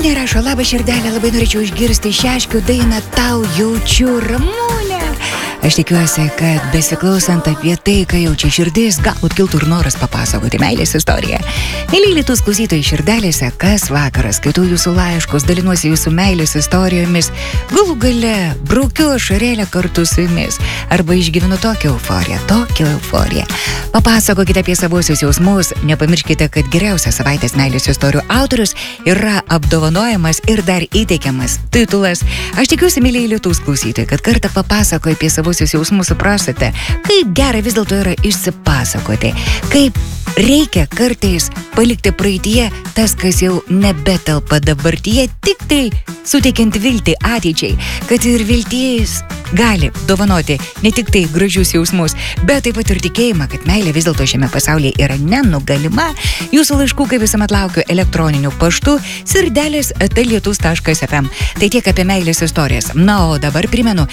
Ramunė rašo, labą širdelę, labai norėčiau išgirsti Šeškių dainą Tau jaučiu, Ramunė. Aš tikiuosi, kad besiklausant apie tai, ką jaučia širdis, galbūt kiltų ir noras papasakoti meilės istoriją. Mėly Lietuvos klausytojai širdelėse, kas vakaras, skaitau jūsų laiškus, dalinuosi jūsų meilės istorijomis, galų gale braukiu ašarėlę kartu su jumis, arba išgyvenu tokią euforiją. Papasakokite apie savuosius jausmus, nepamirškite, kad geriausias savaitės meilės istorijų autorius yra apdovanojamas ir dar įteikiamas titulas. Aš tikiuosi, mėly Lietuvos klausytojai, kad kartą papasakoju apie savuosius jausmus, suprasite, kaip gera vis dėlto yra išsipasakoti, kaip reikia kartais palikti praeityje tas, kas jau nebetelpa dabartyje, tik tai suteikiant viltį ateičiai, kad ir viltis gali dovanoti ne tik tai gražius jausmus, bet taip pat ir tikėjimą, kad meilė vis dėlto šiame pasaulyje yra nenugalima. Jūsų laiškų, kaip visuomet, laukiu elektroniniu paštu sirdelės@lietus.fm. Tai tiek apie meilės istorijas. Na, o dabar primenu,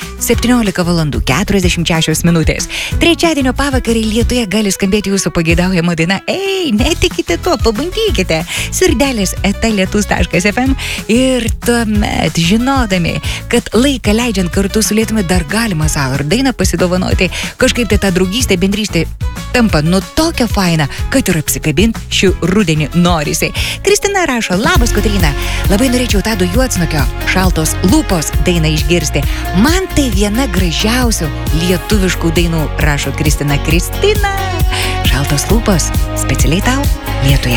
17:46. Trečiadienio pavakarį Lietuje gali skambėti jūsų pageidaujama daina. Ei, netikite tuo, pabandykite. Sirdelės@lietus.fm ir tuomet, žinodami, kad laiką leidžiant kartu su Lietumi dar galima savo ir dainą pasidovanoti, kažkaip tai ta draugystė, bendrystė tampa nu tokia faina, kad ir apsikabint šį rudenį norisi. Kristina rašo, labas Kotryna, labai norėčiau Tado Juodsnukio Šaltos lūpos dainą išgirsti. Man tai viena gražiausių lietuviškų dainų, rašo Kristina. Šaltos lūpos specialiai tau Lietuje.